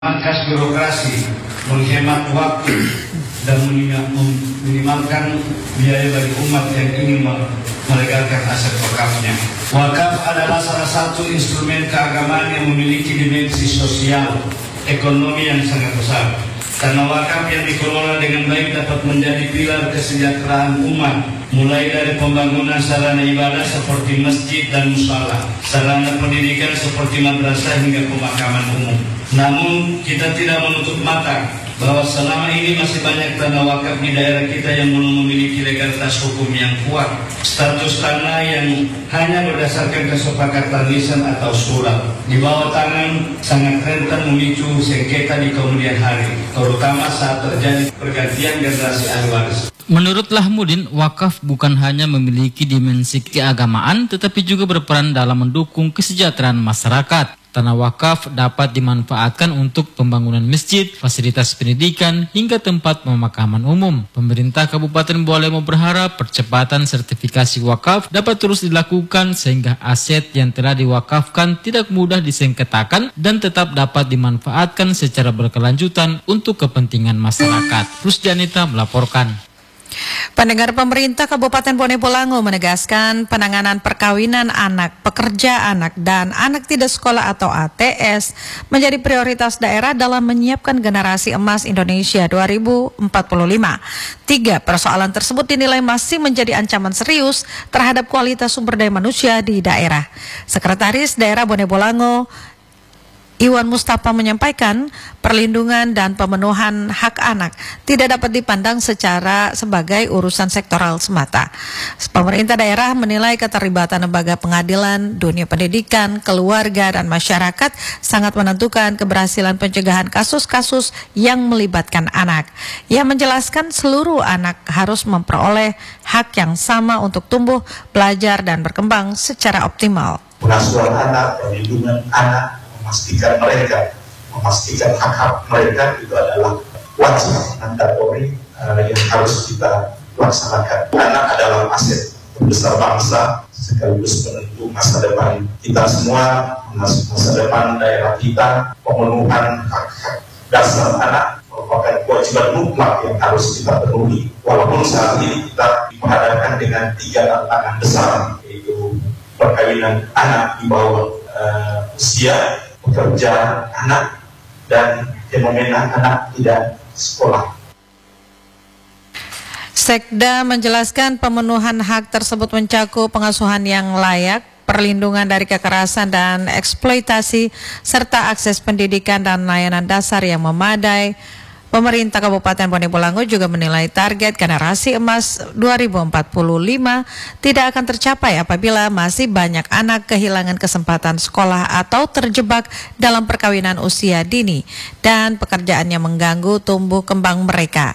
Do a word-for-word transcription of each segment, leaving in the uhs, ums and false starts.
Memangkas birokrasi, menghemat waktu, dan meminimalkan biaya bagi umat yang ingin melegalkan aset wakafnya. Wakaf adalah salah satu instrumen keagamaan yang memiliki dimensi sosial, ekonomi yang sangat besar. Tanah wakaf yang dikelola dengan baik dapat menjadi pilar kesejahteraan umat, mulai dari pembangunan sarana ibadah seperti masjid dan musala, sarana pendidikan seperti madrasah hingga pemakaman umum. Namun kita tidak menutup mata bahwa selama ini masih banyak tanah wakaf di daerah kita yang belum memiliki legalitas hukum yang kuat. Status tanah yang hanya berdasarkan kesepakatan lisan atau surat di bawah tangan sangat rentan memicu sengketa di kemudian hari, terutama saat terjadi pergantian generasi ahli waris. Menurut Lahmudin, wakaf bukan hanya memiliki dimensi keagamaan, tetapi juga berperan dalam mendukung kesejahteraan masyarakat. Tanah wakaf dapat dimanfaatkan untuk pembangunan masjid, fasilitas pendidikan, hingga tempat pemakaman umum. Pemerintah Kabupaten Bua Lemo berharap percepatan sertifikasi wakaf dapat terus dilakukan sehingga aset yang telah diwakafkan tidak mudah disengketakan dan tetap dapat dimanfaatkan secara berkelanjutan untuk kepentingan masyarakat. Rusdianita melaporkan. Pendengar, pemerintah Kabupaten Bone Bolango menegaskan penanganan perkawinan anak, pekerja anak, dan anak tidak sekolah atau A T S menjadi prioritas daerah dalam menyiapkan generasi emas Indonesia dua ribu empat puluh lima. Tiga persoalan tersebut dinilai masih menjadi ancaman serius terhadap kualitas sumber daya manusia di daerah. Sekretaris Daerah Bone Bolango Iwan Mustafa menyampaikan perlindungan dan pemenuhan hak anak tidak dapat dipandang secara sebagai urusan sektoral semata. Pemerintah daerah menilai keterlibatan lembaga pengadilan, dunia pendidikan, keluarga, dan masyarakat sangat menentukan keberhasilan pencegahan kasus-kasus yang melibatkan anak. Ia menjelaskan seluruh anak harus memperoleh hak yang sama untuk tumbuh, belajar, dan berkembang secara optimal. Pengasuhan anak, perlindungan anak, memastikan mereka, memastikan hak-hak mereka itu adalah wajib mandatori uh, yang harus kita laksanakan. Anak adalah aset terbesar bangsa, sekaligus penentu masa depan kita semua, masa depan daerah kita. Pemenuhan hak-hak dasar anak merupakan kewajiban mutlak yang harus kita penuhi. Walaupun saat ini kita dihadapkan dengan tiga tantangan besar, yaitu perkawinan anak di bawah uh, usia, pekerja anak, dan fenomena anak tidak sekolah. Sekda menjelaskan pemenuhan hak tersebut mencakup pengasuhan yang layak, perlindungan dari kekerasan dan eksploitasi, serta akses pendidikan dan layanan dasar yang memadai. Pemerintah Kabupaten Bone Bolango juga menilai target generasi emas dua ribu empat puluh lima tidak akan tercapai apabila masih banyak anak kehilangan kesempatan sekolah atau terjebak dalam perkawinan usia dini dan pekerjaannya mengganggu tumbuh kembang mereka.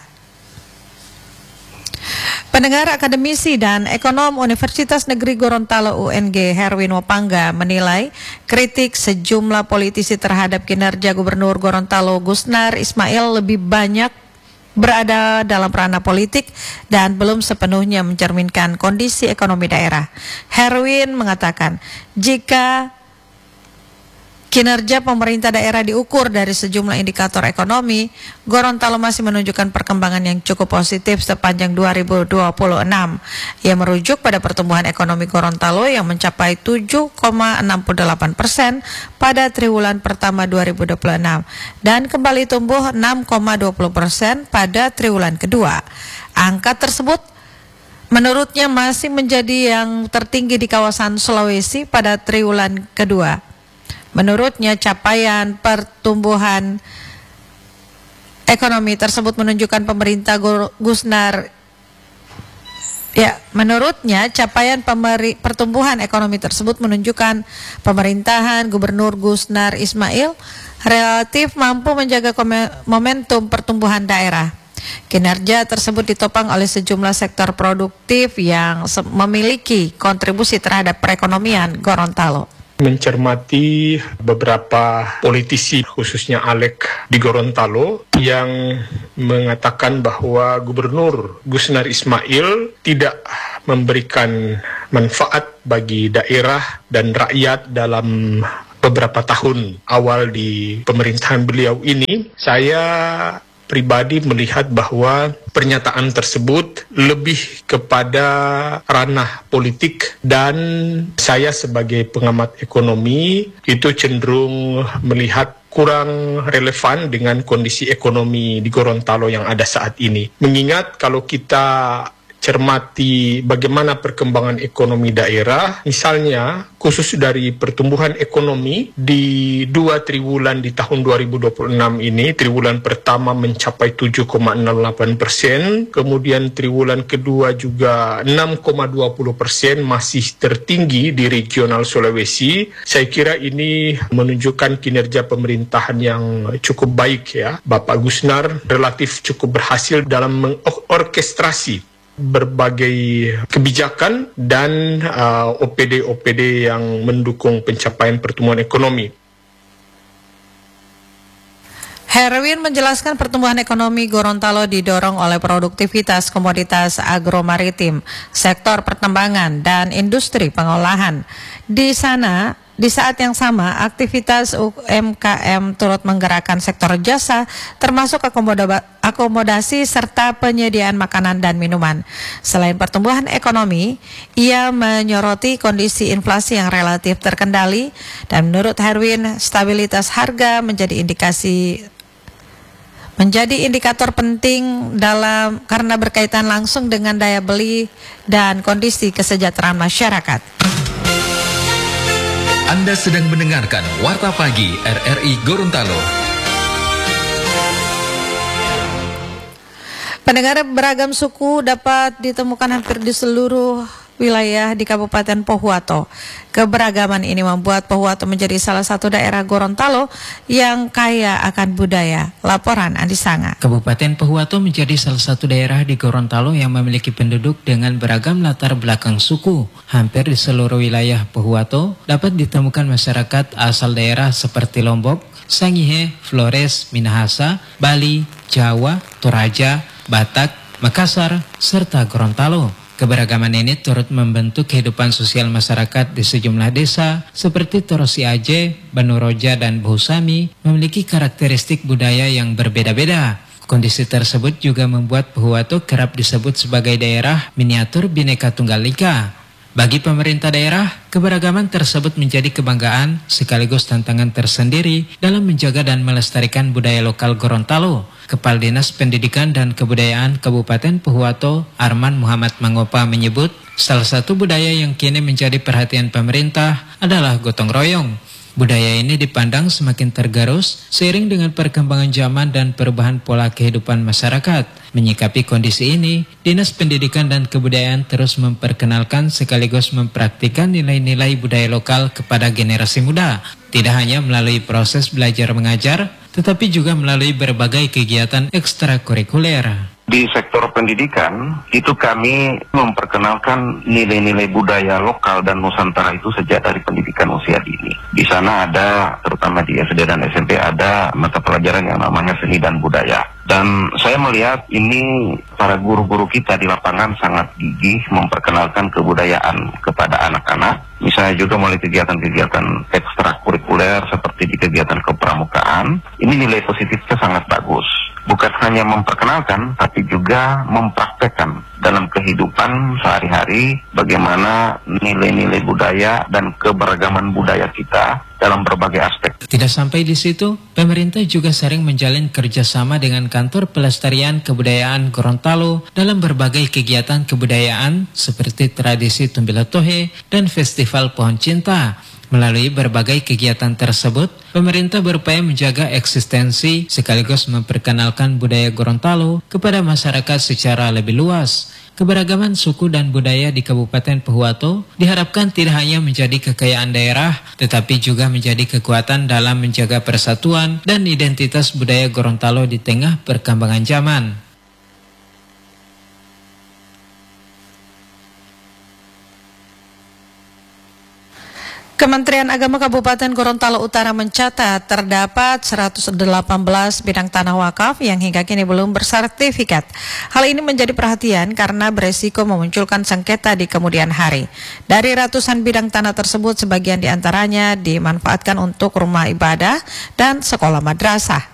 Pendengar, akademisi dan ekonom Universitas Negeri Gorontalo U N G Herwin Wapangga menilai kritik sejumlah politisi terhadap kinerja Gubernur Gorontalo Gusnar Ismail lebih banyak berada dalam ranah politik dan belum sepenuhnya mencerminkan kondisi ekonomi daerah. Herwin mengatakan, jika kinerja pemerintah daerah diukur dari sejumlah indikator ekonomi, Gorontalo masih menunjukkan perkembangan yang cukup positif sepanjang dua ribu dua puluh enam. Ia merujuk pada pertumbuhan ekonomi Gorontalo yang mencapai tujuh koma enam delapan persen pada triwulan pertama dua ribu dua puluh enam dan kembali tumbuh enam koma dua puluh persen pada triwulan kedua. Angka tersebut menurutnya masih menjadi yang tertinggi di kawasan Sulawesi pada triwulan kedua. Menurutnya, capaian pertumbuhan ekonomi tersebut menunjukkan pemerintah Gusnar ya, menurutnya capaian pemeri, pertumbuhan ekonomi tersebut menunjukkan pemerintahan Gubernur Gusnar Ismail relatif mampu menjaga momentum pertumbuhan daerah. Kinerja tersebut ditopang oleh sejumlah sektor produktif yang memiliki kontribusi terhadap perekonomian Gorontalo. Mencermati beberapa politisi khususnya Alek di Gorontalo yang mengatakan bahwa Gubernur Gusnar Ismail tidak memberikan manfaat bagi daerah dan rakyat dalam beberapa tahun awal di pemerintahan beliau ini, saya pribadi melihat bahwa pernyataan tersebut lebih kepada ranah politik, dan saya sebagai pengamat ekonomi itu cenderung melihat kurang relevan dengan kondisi ekonomi di Gorontalo yang ada saat ini. Mengingat kalau kita cermati bagaimana perkembangan ekonomi daerah, misalnya khusus dari pertumbuhan ekonomi di dua triwulan di tahun dua ribu dua puluh enam ini, triwulan pertama mencapai tujuh koma nol delapan persen, kemudian triwulan kedua juga enam koma dua puluh persen, masih tertinggi di regional Sulawesi. Saya kira ini menunjukkan kinerja pemerintahan yang cukup baik ya. Bapak Gusnar relatif cukup berhasil dalam mengorkestrasi berbagai kebijakan dan uh, O P D-O P D yang mendukung pencapaian pertumbuhan ekonomi. Herwin menjelaskan pertumbuhan ekonomi Gorontalo didorong oleh produktivitas komoditas agromaritim, sektor pertambangan, dan industri pengolahan. Di sana, di saat yang sama, aktivitas U M K M turut menggerakkan sektor jasa, termasuk akomoda- akomodasi serta penyediaan makanan dan minuman. Selain pertumbuhan ekonomi, ia menyoroti kondisi inflasi yang relatif terkendali, dan menurut Herwin, stabilitas harga menjadi indikasi menjadi indikator penting dalam karena berkaitan langsung dengan daya beli dan kondisi kesejahteraan masyarakat. Anda sedang mendengarkan Warta Pagi R R I Gorontalo. Pendengar, beragam suku dapat ditemukan hampir di seluruh wilayah di Kabupaten Pohuwato. Keberagaman ini membuat Pohuwato menjadi salah satu daerah Gorontalo yang kaya akan budaya. Laporan Andi Sanga. Kabupaten Pohuwato menjadi salah satu daerah di Gorontalo yang memiliki penduduk dengan beragam latar belakang suku. Hampir di seluruh wilayah Pohuwato dapat ditemukan masyarakat asal daerah seperti Lombok, Sangihe, Flores, Minahasa, Bali, Jawa, Toraja, Batak, Makassar, serta Gorontalo. Keberagaman ini turut membentuk kehidupan sosial masyarakat di sejumlah desa seperti Torosi Aceh, Banuroja, dan Bohusami memiliki karakteristik budaya yang berbeda-beda. Kondisi tersebut juga membuat Pohuwato kerap disebut sebagai daerah miniatur Bhinneka Tunggal Ika. Bagi pemerintah daerah, keberagaman tersebut menjadi kebanggaan sekaligus tantangan tersendiri dalam menjaga dan melestarikan budaya lokal Gorontalo. Kepala Dinas Pendidikan dan Kebudayaan Kabupaten Pohuwato, Arman Muhammad Mangopa, menyebut salah satu budaya yang kini menjadi perhatian pemerintah adalah gotong royong. Budaya ini dipandang semakin tergerus seiring dengan perkembangan zaman dan perubahan pola kehidupan masyarakat. Menyikapi kondisi ini, Dinas Pendidikan dan Kebudayaan terus memperkenalkan sekaligus mempraktikkan nilai-nilai budaya lokal kepada generasi muda. Tidak hanya melalui proses belajar mengajar, tetapi juga melalui berbagai kegiatan ekstrakurikuler. Di sektor pendidikan, itu kami memperkenalkan nilai-nilai budaya lokal dan Nusantara itu sejak dari pendidikan usia dini. Di sana ada, terutama di S D dan S M P, ada mata pelajaran yang namanya seni dan budaya. Dan saya melihat ini para guru-guru kita di lapangan sangat gigih memperkenalkan kebudayaan kepada anak-anak. Misalnya juga melalui kegiatan-kegiatan ekstrakurikuler seperti di kegiatan kepramukaan. Ini nilai positifnya sangat bagus. Bukan hanya memperkenalkan, tapi juga mempraktekkan dalam kehidupan sehari-hari bagaimana nilai-nilai budaya dan keberagaman budaya kita dalam berbagai aspek. Tidak sampai di situ, pemerintah juga sering menjalin kerjasama dengan Kantor Pelestarian Kebudayaan Gorontalo dalam berbagai kegiatan kebudayaan seperti tradisi Tumbila Tohe dan Festival Pohon Cinta. Melalui berbagai kegiatan tersebut, pemerintah berupaya menjaga eksistensi sekaligus memperkenalkan budaya Gorontalo kepada masyarakat secara lebih luas. Keberagaman suku dan budaya di Kabupaten Pohuwato diharapkan tidak hanya menjadi kekayaan daerah, tetapi juga menjadi kekuatan dalam menjaga persatuan dan identitas budaya Gorontalo di tengah perkembangan zaman. Kementerian Agama Kabupaten Gorontalo Utara mencatat terdapat seratus delapan belas bidang tanah wakaf yang hingga kini belum bersertifikat. Hal ini menjadi perhatian karena beresiko memunculkan sengketa di kemudian hari. Dari ratusan bidang tanah tersebut, sebagian diantaranya dimanfaatkan untuk rumah ibadah dan sekolah madrasah.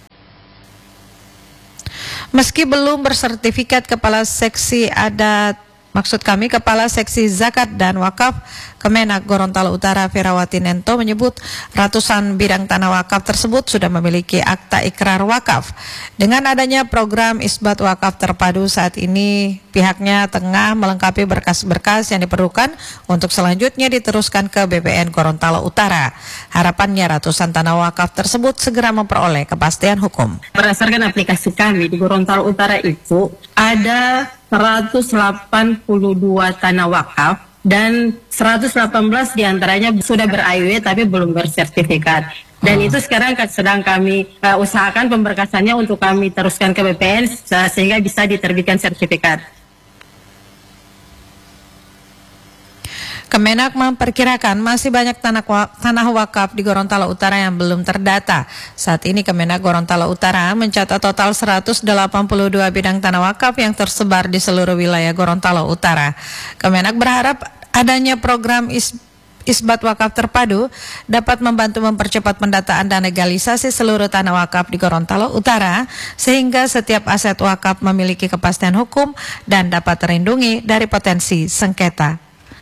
Meski belum bersertifikat, Kepala Seksi Adat Maksud kami, Kepala Seksi Zakat dan Wakaf Kemenak Gorontalo Utara Firawati Nento menyebut ratusan bidang tanah wakaf tersebut sudah memiliki akta ikrar wakaf. Dengan adanya program Isbat Wakaf Terpadu saat ini, pihaknya tengah melengkapi berkas-berkas yang diperlukan untuk selanjutnya diteruskan ke B P N Gorontalo Utara. Harapannya ratusan tanah wakaf tersebut segera memperoleh kepastian hukum. Berdasarkan aplikasi kami di Gorontalo Utara itu ada seratus delapan puluh dua tanah wakaf dan seratus delapan belas diantaranya sudah ber-I W tapi belum bersertifikat. Dan itu sekarang sedang kami uh, usahakan pemberkasannya untuk kami teruskan ke B P N sehingga bisa diterbitkan sertifikat. Kemenak memperkirakan masih banyak tanah, tanah wakaf di Gorontalo Utara yang belum terdata. Saat ini Kemenak Gorontalo Utara mencatat total seratus delapan puluh dua bidang tanah wakaf yang tersebar di seluruh wilayah Gorontalo Utara. Kemenak berharap adanya program is, Isbat Wakaf Terpadu dapat membantu mempercepat pendataan dan legalisasi seluruh tanah wakaf di Gorontalo Utara sehingga setiap aset wakaf memiliki kepastian hukum dan dapat terlindungi dari potensi sengketa.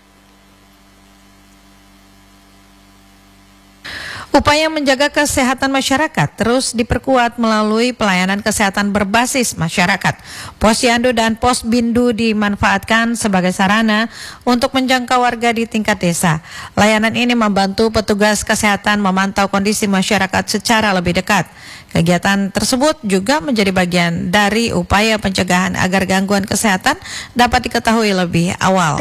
Upaya menjaga kesehatan masyarakat terus diperkuat melalui pelayanan kesehatan berbasis masyarakat. Posyandu dan Posbindu dimanfaatkan sebagai sarana untuk menjangkau warga di tingkat desa. Layanan ini membantu petugas kesehatan memantau kondisi masyarakat secara lebih dekat. Kegiatan tersebut juga menjadi bagian dari upaya pencegahan agar gangguan kesehatan dapat diketahui lebih awal.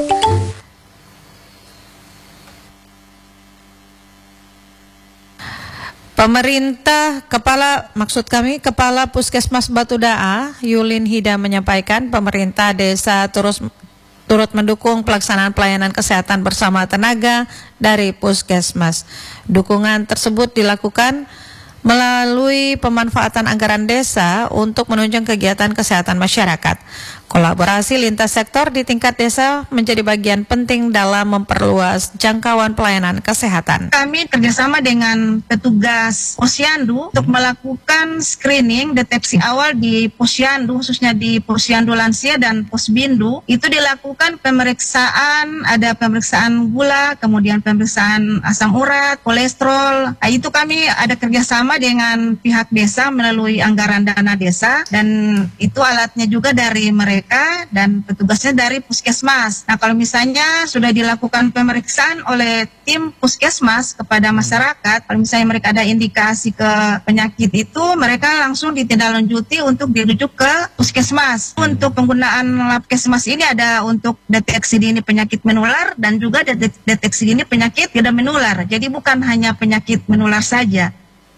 Pemerintah, Kepala, maksud kami, Kepala Puskesmas Batu Daa, Yulin Hida menyampaikan pemerintah desa terus turut mendukung pelaksanaan pelayanan kesehatan bersama tenaga dari Puskesmas. Dukungan tersebut dilakukan melalui pemanfaatan anggaran desa untuk menunjang kegiatan kesehatan masyarakat. Kolaborasi lintas sektor di tingkat desa menjadi bagian penting dalam memperluas jangkauan pelayanan kesehatan. Kami kerjasama dengan petugas posyandu untuk melakukan screening deteksi awal di posyandu, khususnya di posyandu lansia dan posbindu. Itu dilakukan pemeriksaan, ada pemeriksaan gula, kemudian pemeriksaan asam urat, kolesterol. Nah, itu kami ada kerjasama dengan pihak desa melalui anggaran dana desa, dan itu alatnya juga dari mereka dan petugasnya dari puskesmas. Nah, kalau misalnya sudah dilakukan pemeriksaan oleh tim puskesmas kepada masyarakat, kalau misalnya mereka ada indikasi ke penyakit itu, mereka langsung ditindaklanjuti untuk dirujuk ke puskesmas. Untuk penggunaan labkesmas ini ada untuk deteksi dini penyakit menular dan juga deteksi dini penyakit tidak menular. Jadi bukan hanya penyakit menular saja.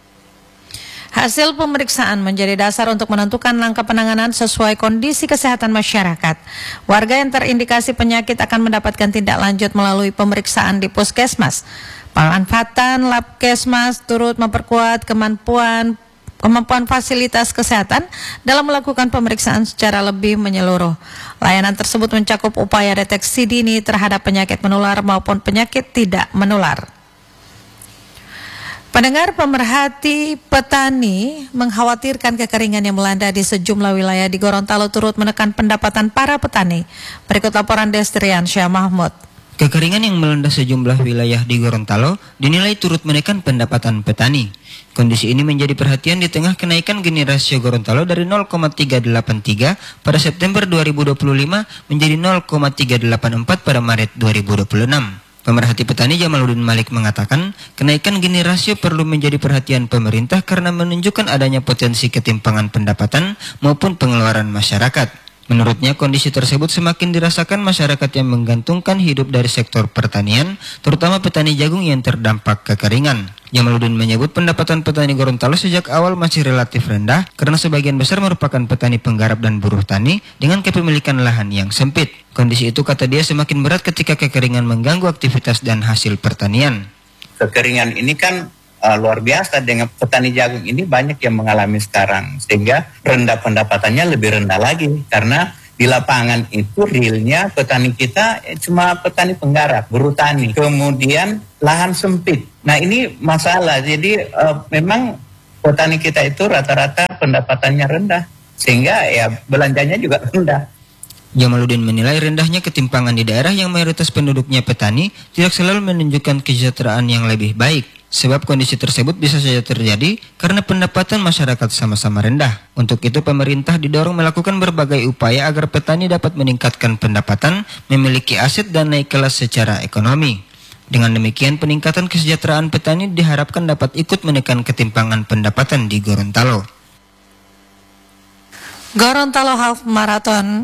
Hasil pemeriksaan menjadi dasar untuk menentukan langkah penanganan sesuai kondisi kesehatan masyarakat. Warga yang terindikasi penyakit akan mendapatkan tindak lanjut melalui pemeriksaan di puskesmas. Pemanfaatan labkesmas turut memperkuat kemampuan kemampuan fasilitas kesehatan dalam melakukan pemeriksaan secara lebih menyeluruh. Layanan tersebut mencakup upaya deteksi dini terhadap penyakit menular maupun penyakit tidak menular. Pendengar, pemerhati petani mengkhawatirkan kekeringan yang melanda di sejumlah wilayah di Gorontalo turut menekan pendapatan para petani. Berikut laporan Destrian Syah Mahmud. Kekeringan yang melanda sejumlah wilayah di Gorontalo dinilai turut menekan pendapatan petani. Kondisi ini menjadi perhatian di tengah kenaikan gini rasio Gorontalo dari nol koma tiga delapan tiga pada September dua ribu dua puluh lima menjadi nol koma tiga delapan empat pada Maret dua ribu dua puluh enam. Pemerhati petani Jamaluddin Malik mengatakan, kenaikan gini rasio perlu menjadi perhatian pemerintah karena menunjukkan adanya potensi ketimpangan pendapatan maupun pengeluaran masyarakat. Menurutnya, kondisi tersebut semakin dirasakan masyarakat yang menggantungkan hidup dari sektor pertanian, terutama petani jagung yang terdampak kekeringan. Jamaluddin menyebut pendapatan petani Gorontalo sejak awal masih relatif rendah karena sebagian besar merupakan petani penggarap dan buruh tani dengan kepemilikan lahan yang sempit. Kondisi itu, kata dia, semakin berat ketika kekeringan mengganggu aktivitas dan hasil pertanian. Kekeringan ini kan Uh, luar biasa, dengan petani jagung ini banyak yang mengalami sekarang, sehingga rendah pendapatannya lebih rendah lagi karena di lapangan itu realnya petani kita eh, cuma petani penggarap, buruh tani, kemudian lahan sempit. Nah ini masalah, jadi uh, memang petani kita itu rata-rata pendapatannya rendah sehingga ya belanjanya juga rendah. Jamaluddin menilai rendahnya ketimpangan di daerah yang mayoritas penduduknya petani tidak selalu menunjukkan kesejahteraan yang lebih baik. Sebab kondisi tersebut bisa saja terjadi karena pendapatan masyarakat sama-sama rendah. Untuk itu pemerintah didorong melakukan berbagai upaya agar petani dapat meningkatkan pendapatan, memiliki aset dan naik kelas secara ekonomi. Dengan demikian peningkatan kesejahteraan petani diharapkan dapat ikut menekan ketimpangan pendapatan di Gorontalo. Gorontalo Half Marathon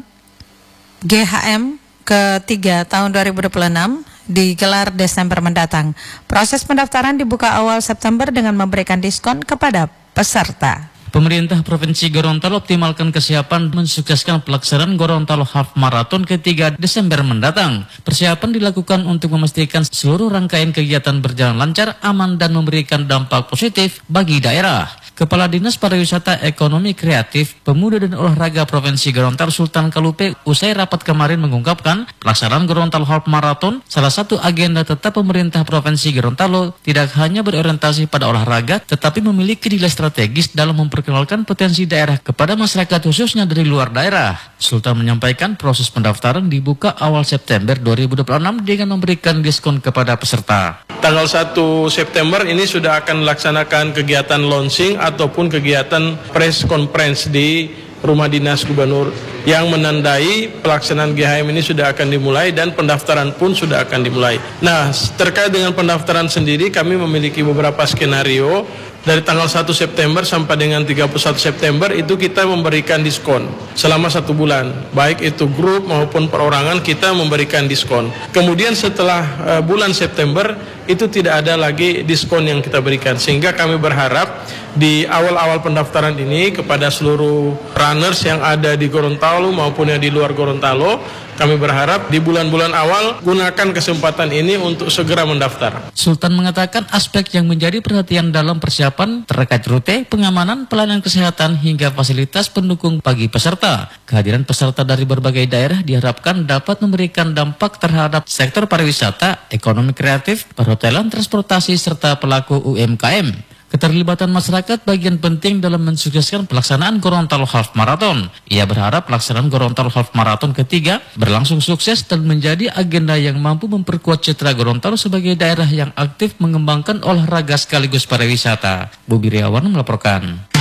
G H M ketiga tahun dua ribu dua puluh enam digelar Desember mendatang. Proses pendaftaran dibuka awal September dengan memberikan diskon kepada peserta. Pemerintah Provinsi Gorontalo optimalkan kesiapan mensukseskan pelaksanaan Gorontalo Half Marathon ketiga Desember mendatang. Persiapan dilakukan untuk memastikan seluruh rangkaian kegiatan berjalan lancar, aman, dan memberikan dampak positif bagi daerah. Kepala Dinas Pariwisata Ekonomi Kreatif, Pemuda dan Olahraga Provinsi Gorontalo Sultan Kalupe usai rapat kemarin mengungkapkan pelaksanaan Gorontalo Half Marathon salah satu agenda tetap pemerintah Provinsi Gorontalo tidak hanya berorientasi pada olahraga tetapi memiliki nilai strategis dalam memperkenalkan potensi daerah kepada masyarakat khususnya dari luar daerah. Sultan menyampaikan proses pendaftaran dibuka awal September dua ribu dua puluh enam dengan memberikan diskon kepada peserta. Tanggal satu September ini sudah akan melaksanakan kegiatan launching ataupun kegiatan press conference di Rumah Dinas Gubernur yang menandai pelaksanaan G H M ini sudah akan dimulai dan pendaftaran pun sudah akan dimulai. Nah, terkait dengan pendaftaran sendiri kami memiliki beberapa skenario. Dari tanggal satu September sampai dengan tiga puluh satu September itu kita memberikan diskon selama satu bulan. Baik itu grup maupun perorangan kita memberikan diskon. Kemudian setelah uh, bulan September itu tidak ada lagi diskon yang kita berikan. Sehingga kami berharap di awal-awal pendaftaran ini kepada seluruh runners yang ada di Gorontalo maupun yang di luar Gorontalo, kami berharap di bulan-bulan awal gunakan kesempatan ini untuk segera mendaftar. Sultan mengatakan aspek yang menjadi perhatian dalam persiapan terkait rute, pengamanan, pelayanan kesehatan hingga fasilitas pendukung bagi peserta. Kehadiran peserta dari berbagai daerah diharapkan dapat memberikan dampak terhadap sektor pariwisata, ekonomi kreatif, perhotelan, transportasi, serta pelaku U M K M. Keterlibatan masyarakat bagian penting dalam mensukseskan pelaksanaan Gorontalo Half Marathon. Ia berharap pelaksanaan Gorontalo Half Marathon ketiga berlangsung sukses dan menjadi agenda yang mampu memperkuat citra Gorontalo sebagai daerah yang aktif mengembangkan olahraga sekaligus pariwisata. Bobi Riawan melaporkan.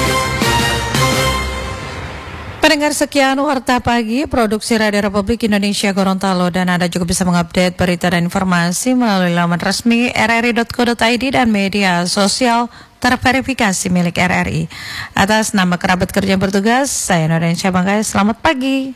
Pendengar, sekian Warta Pagi Produksi Radio Republik Indonesia Gorontalo, dan Anda juga bisa mengupdate berita dan informasi melalui laman resmi r r i dot co dot i d dan media sosial terverifikasi milik R R I. Atas nama kerabat kerja yang bertugas, saya Norensyah Bangkai, selamat pagi.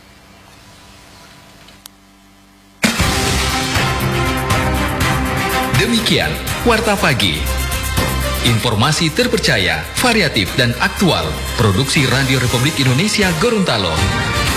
Demikian Warta Pagi. Informasi terpercaya, variatif, dan aktual. Produksi Radio Republik Indonesia Gorontalo.